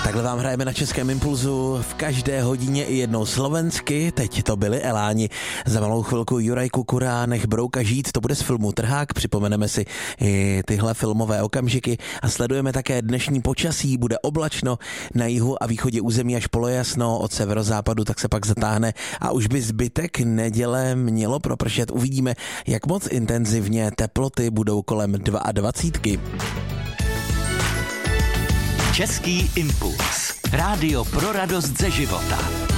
Takhle vám hrajeme na Českém impulzu v každé hodině i jednou slovensky. Teď to byli Eláni. Za malou chvilku Juraj Kukura, Nech brouka žít, to bude z filmu Trhák. Připomeneme si i tyhle filmové okamžiky a sledujeme také dnešní počasí. Bude oblačno na jihu a východě území až polojasno, od severozápadu tak se pak zatáhne a už by zbytek neděle mělo propršet. Uvidíme, jak moc intenzivně teploty budou kolem 22. Český impuls. Rádio pro radost ze života.